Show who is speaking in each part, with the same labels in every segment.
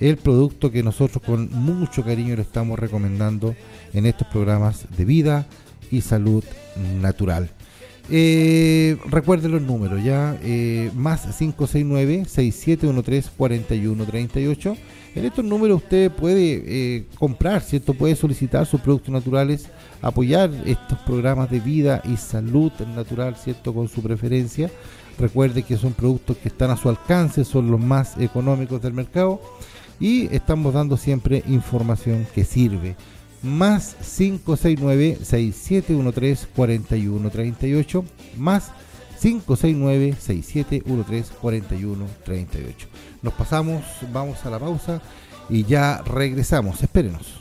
Speaker 1: el producto que nosotros con mucho cariño le estamos recomendando en estos programas de vida y salud natural. Recuerden los números ya, más 569-6713-4138. En estos números usted puede comprar, ¿cierto? Puede solicitar sus productos naturales, apoyar estos programas de vida y salud natural, ¿cierto? Con su preferencia. Recuerde que son productos que están a su alcance, son los más económicos del mercado y estamos dando siempre información que sirve. Más 569-6713-4138, más 569-6713-4138. Nos pasamos, vamos a la pausa y ya regresamos. Espérenos.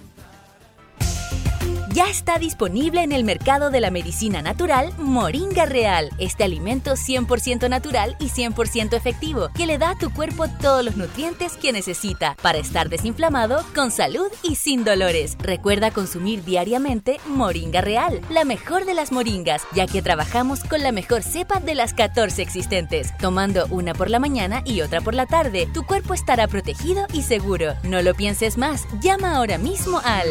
Speaker 2: Ya está disponible en el mercado de la medicina natural Moringa Real. Este alimento 100% natural y 100% efectivo que le da a tu cuerpo todos los nutrientes que necesita para estar desinflamado, con salud y sin dolores. Recuerda consumir diariamente Moringa Real, la mejor de las moringas, ya que trabajamos con la mejor cepa de las 14 existentes. Tomando una por la mañana y otra por la tarde, tu cuerpo estará protegido y seguro. No lo pienses más, llama ahora mismo al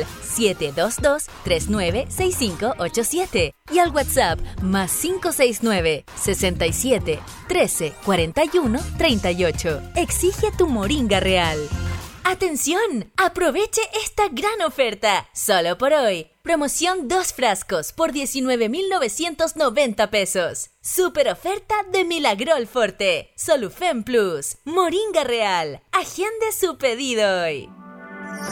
Speaker 2: 722-396587 y al WhatsApp más 569-67134138. Exige tu Moringa Real. ¡Atención! ¡Aproveche esta gran oferta! Solo por hoy. Promoción 2 frascos por 19,990 pesos. Super oferta de Milagrol Forte. Solufen Plus. Moringa Real. Agende su pedido hoy.